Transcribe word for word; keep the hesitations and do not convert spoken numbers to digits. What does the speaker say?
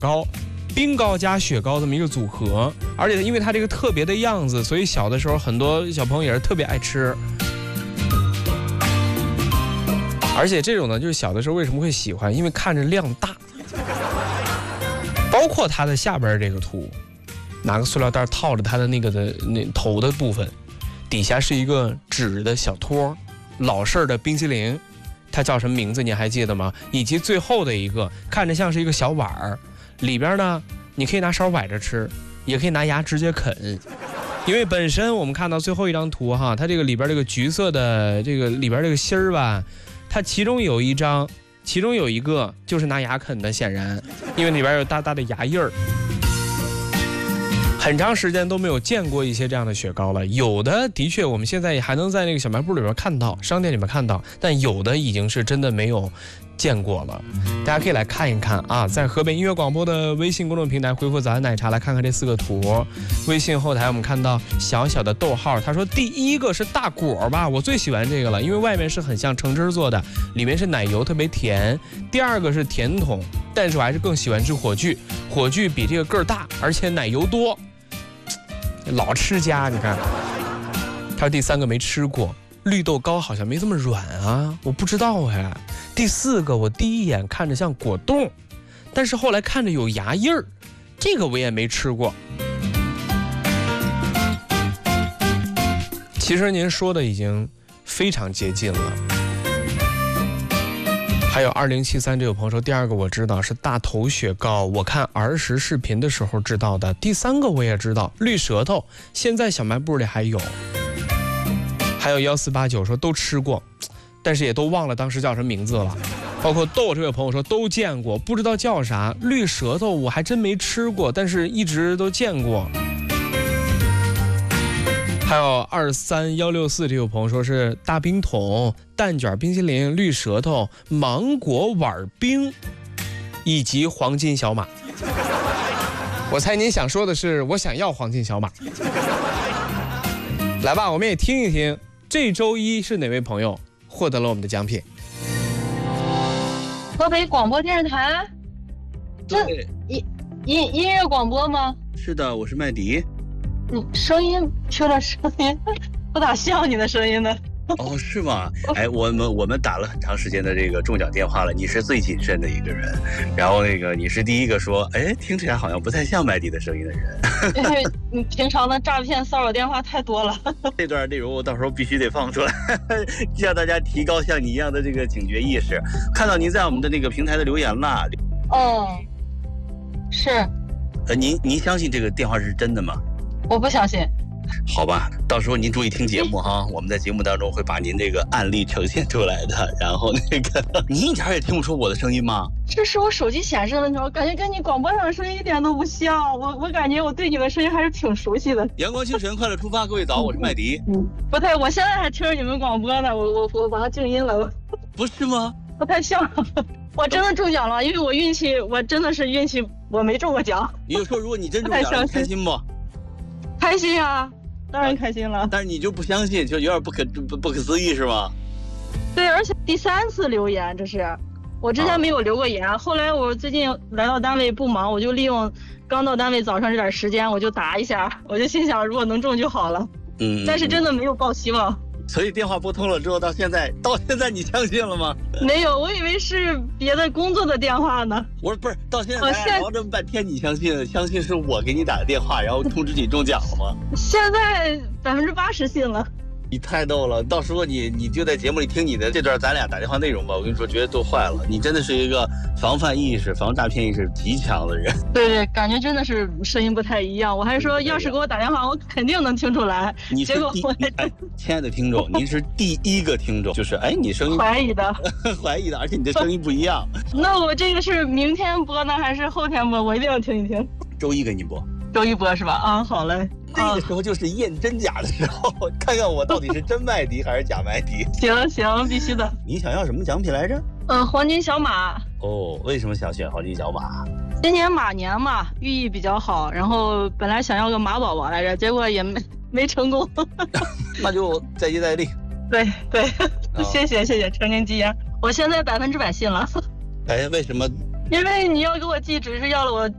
糕。冰糕加雪糕这么一个组合，而且因为它这个特别的样子，所以小的时候很多小朋友也是特别爱吃。而且这种呢，就是小的时候为什么会喜欢，因为看着量大。包括它的下边这个图，拿个塑料袋套着它的那个的那头的部分，底下是一个纸的小托，老式的冰淇淋，它叫什么名字你还记得吗？以及最后的一个看着像是一个小碗儿。里边呢，你可以拿勺崴着吃，也可以拿牙直接啃，因为本身我们看到最后一张图哈，它这个里边这个橘色的这个里边这个芯儿吧，它其中有一张，其中有一个就是拿牙啃的，显然，因为里边有大大的牙印儿。很长时间都没有见过一些这样的雪糕了，有的的确我们现在也还能在那个小卖部里边看到，商店里面看到，但有的已经是真的没有见过了。大家可以来看一看啊，在河北音乐广播的微信公众平台回复早安奶茶来看看这四个图。微信后台我们看到小小的逗号，他说第一个是大果吧，我最喜欢这个了，因为外面是很像橙汁做的，里面是奶油，特别甜。第二个是甜筒，但是我还是更喜欢吃火炬，火炬比这个个儿大，而且奶油多。老吃家，你看。他说第三个没吃过，绿豆糕好像没这么软啊，我不知道哎。第四个我第一眼看着像果冻，但是后来看着有牙印儿，这个我也没吃过。其实您说的已经非常接近了。还有二零七三这位朋友说，第二个我知道是大头雪糕，我看儿时视频的时候知道的。第三个我也知道，绿舌头，现在小卖部里还有。还有幺四八九说都吃过，但是也都忘了当时叫什么名字了。包括豆这位朋友说都见过，不知道叫啥。绿舌头我还真没吃过，但是一直都见过。还有二三幺六四这位朋友说是大冰桶、蛋卷冰淇淋、绿舌头、芒果碗冰以及黄金小马。我猜您想说的是我想要黄金小马。来吧，我们也听一听这周一是哪位朋友获得了我们的奖品。 河北广播电视台，这音音音乐广播吗？ 是的，我是麦迪。 你声音听着声音不咋像你的声音呢。 哦，是吗？哎，我们我们打了很长时间的这个中奖电话了，你是最谨慎的一个人，然后那个你是第一个说，哎，听起来好像不太像麦迪的声音的人。 因为你平常的诈骗骚扰电话太多了。 这段内容我到时候必须得放出来，让大家提高像你一样的这个警觉意识。看到您在我们的那个平台的留言了。 嗯，是。 呃，您您相信这个电话是真的吗？ 我不相信。 好吧，到时候您注意听节目哈，我们在节目当中会把您这个案例呈现出来的。然后那个，你一点也听不出我的声音吗？ 这是我手机显示的问题，我感觉跟你广播上的声音一点都不像。我我感觉我对你的声音还是挺熟悉的。 阳光清晨，快乐出发，各位早，我是麦迪。 嗯，不对，我现在还听着你们广播呢，我我我把它静音了。 不是吗？ 不太像。我真的中奖了，因为我运气，我真的是运气，我没中过奖。 你就说，如果你真中奖了，你开心不？ 开心啊！当然开心了， 但是你就不相信，就有点不可不不可思议是吗？ 对，而且第三次留言，这是我之前没有留过言，啊、后来我最近来到单位不忙，我就利用刚到单位早上这点时间，我就答一下，我就心想如果能中就好了。嗯，但是真的没有抱希望。 所以电话拨通了之后，到现在到现在你相信了吗？ 没有，我以为是别的工作的电话呢。 我说不是，到现在咱俩聊这么半天，你相信相信是我给你打的电话，然后通知你中奖了吗？ 现在百分之八十信了。 你太逗了，到时候你你就在节目里听你的这段咱俩打电话内容吧。我跟你说，绝对都坏了。你真的是一个防范意识、防诈骗意识极强的人。 对对，感觉真的是声音不太一样。我还说，要是给我打电话，我肯定能听出来。 你是第一，哎，亲爱的听众，您是第一个听众，就是哎，你声音怀疑的， 怀疑的，而且你的声音不一样。 那我这个是明天播呢，还是后天播？我一定要听一听。 周一给你播。 周一播是吧？啊，好嘞。 这个时候就是验真假的时候，看看我到底是真麦迪还是假麦迪。 行行，必须的。 你想要什么奖品来着？ 嗯，黄金小马。 哦，为什么想选黄金小马？ 今年马年嘛，寓意比较好，然后本来想要个马宝宝来着，结果也没没成功。 那就再接再厉。 对对，哦、谢谢谢谢，承您吉言。我现在百分之百信了。 哎，为什么？ 因为你要给我寄，只是要了我